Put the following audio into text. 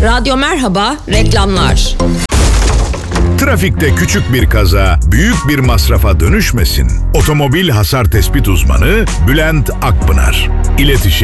Radyo Merhaba, reklamlar. Trafikte küçük bir kaza büyük bir masrafa dönüşmesin. Otomobil hasar tespit uzmanı Bülent Akpınar. İletişim